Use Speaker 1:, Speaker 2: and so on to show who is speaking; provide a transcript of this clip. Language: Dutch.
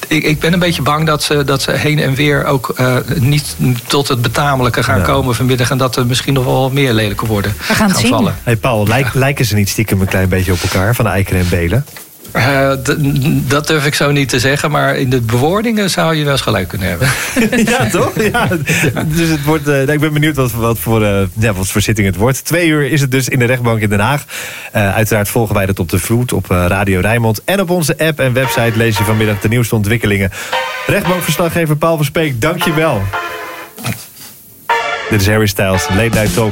Speaker 1: Ik ben een beetje bang dat ze heen en weer ook niet tot het betamelijke gaan komen vanmiddag. En dat er misschien nog wel meer lelijker worden.
Speaker 2: We gaan het zien.
Speaker 1: Vallen.
Speaker 3: Hey Paul, lijken ze niet stiekem een klein beetje op elkaar, Van Eiken en Belen?
Speaker 1: Dat durf ik zo niet te zeggen, maar in de bewoordingen zou je wel eens gelijk kunnen hebben.
Speaker 3: Ja, toch? Ja. Dus het wordt, ik ben benieuwd wat voor zitting het wordt. 2 uur is het dus in de rechtbank in Den Haag. Uiteraard volgen wij dat op de vloed, op Radio Rijnmond. En op onze app en website lees je vanmiddag de nieuwste ontwikkelingen. Rechtbankverslaggever Paul Verspeek, dank je wel. Dit is Harry Styles, Late Night Talk.